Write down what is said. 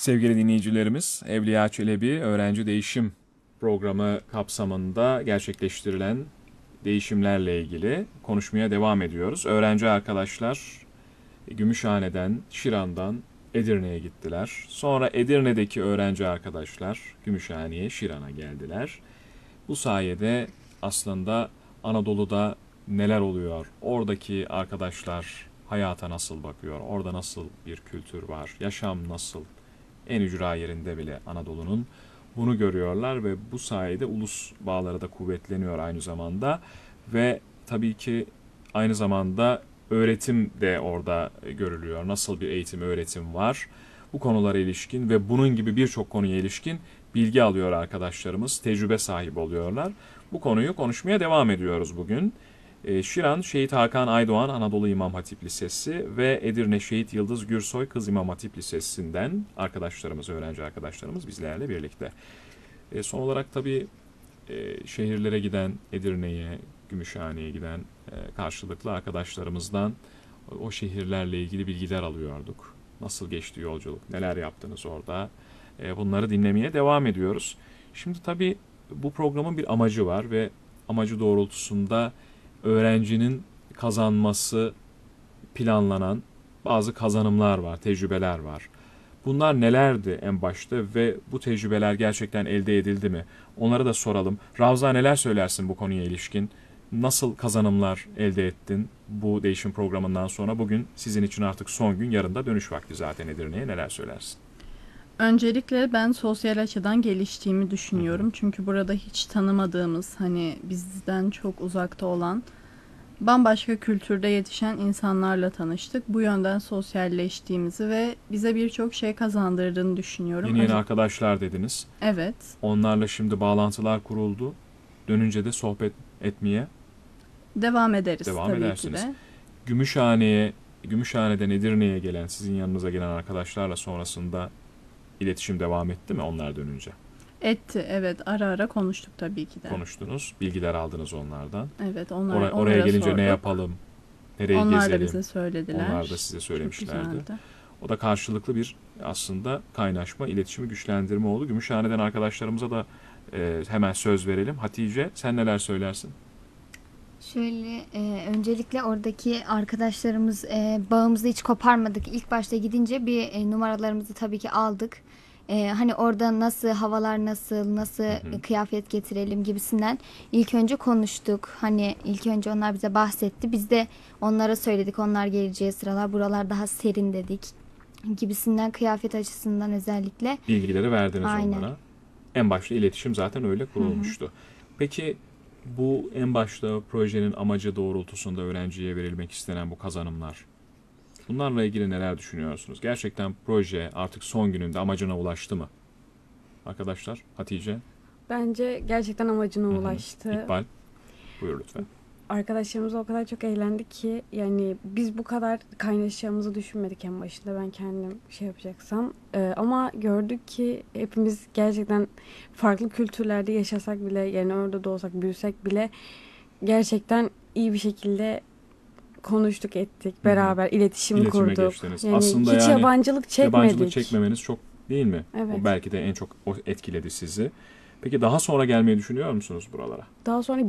Sevgili dinleyicilerimiz, Evliya Çelebi Öğrenci Değişim Programı kapsamında gerçekleştirilen değişimlerle ilgili konuşmaya devam ediyoruz. Öğrenci arkadaşlar Gümüşhane'den, Şiran'dan Edirne'ye gittiler. Sonra Edirne'deki öğrenci arkadaşlar Gümüşhane'ye, Şiran'a geldiler. Bu sayede aslında Anadolu'da neler oluyor, oradaki arkadaşlar hayata nasıl bakıyor, orada nasıl bir kültür var, yaşam nasıl, en ücra yerinde bile Anadolu'nun bunu görüyorlar ve bu sayede ulus bağları da kuvvetleniyor aynı zamanda ve tabii ki aynı zamanda öğretim de orada görülüyor. Nasıl bir eğitim, öğretim var? Bu konulara ilişkin ve bunun gibi birçok konuya ilişkin bilgi alıyor arkadaşlarımız, tecrübe sahibi oluyorlar. Bu konuyu konuşmaya devam ediyoruz bugün. Şiran Şehit Hakan Aydoğan Anadolu İmam Hatip Lisesi ve Edirne Şehit Yıldız Gürsoy Kız İmam Hatip Lisesi'nden arkadaşlarımız, öğrenci arkadaşlarımız bizlerle birlikte. Son olarak tabii şehirlere giden, Edirne'ye, Gümüşhane'ye giden karşılıklı arkadaşlarımızdan o şehirlerle ilgili bilgiler alıyorduk. Nasıl geçti yolculuk, neler yaptınız orada? Bunları dinlemeye devam ediyoruz. Şimdi tabii bu programın bir amacı var ve amacı doğrultusunda öğrencinin kazanması planlanan bazı kazanımlar var, tecrübeler var. Bunlar nelerdi en başta ve bu tecrübeler gerçekten elde edildi mi? Onları da soralım. Ravza, neler söylersin bu konuya ilişkin? Nasıl kazanımlar elde ettin bu değişim programından sonra? Bugün sizin için artık son gün, yarın da dönüş vakti zaten Edirne'ye. Neler söylersin? Öncelikle ben sosyal açıdan geliştiğimi düşünüyorum. Çünkü burada hiç tanımadığımız, hani bizden çok uzakta olan, bambaşka kültürde yetişen insanlarla tanıştık. Bu yönden sosyalleştiğimizi ve bize birçok şey kazandırdığını düşünüyorum. Yeni arkadaşlar dediniz. Evet. Onlarla şimdi bağlantılar kuruldu. Dönünce de sohbet etmeye Devam ederiz devam tabii edersiniz. ki de. Gümüşhane'den Edirne'ye gelen, sizin yanınıza gelen arkadaşlarla sonrasında iletişim devam etti mi onlar dönünce? Etti, evet. Ara ara konuştuk tabii ki de. Konuştunuz, bilgiler aldınız onlardan. Evet, Oraya onlara gelince sorduk. ne yapalım, nereye Onlar gezelim? da bize söylediler. Onlar da size Çok söylemişlerdi. güzeldi. O da karşılıklı bir aslında kaynaşma, iletişimi güçlendirme oldu. Gümüşhane'den arkadaşlarımıza da hemen söz verelim. Hatice, sen neler söylersin? Şöyle öncelikle oradaki arkadaşlarımız bağımızı hiç koparmadık. İlk başta gidince bir numaralarımızı tabii ki aldık. Hani orada nasıl havalar nasıl kıyafet getirelim gibisinden ilk önce konuştuk. Hani ilk önce onlar bize bahsetti. Biz de onlara söyledik. Onlar geleceği sıralar buralar daha serin dedik gibisinden, kıyafet açısından özellikle. Bilgileri verdiniz Aynen. onlara. En başta iletişim zaten öyle kurulmuştu. Peki bu en başta projenin amacı doğrultusunda öğrenciye verilmek istenen bu kazanımlar, bunlarla ilgili neler düşünüyorsunuz? Gerçekten proje artık son gününde amacına ulaştı mı? Arkadaşlar, Hatice, Bence gerçekten amacına ulaştı. İkbal, buyur lütfen. Arkadaşlarımızla o kadar çok eğlendik ki yani biz bu kadar kaynaşacağımızı düşünmedik en başında, ben kendim şey yapacaksam. Ama gördük ki hepimiz gerçekten farklı kültürlerde yaşasak bile, yani orada da olsak, büyüsek bile gerçekten iyi bir şekilde konuştuk, ettik, beraber iletişimi İletişime kurduk. geçtiniz. Yani Aslında hiç yani yabancılık çekmedik. yabancılık çekmemeniz çok, değil mi? Evet. O belki de en çok etkiledi sizi. Peki daha sonra gelmeyi düşünüyor musunuz buralara? Daha sonra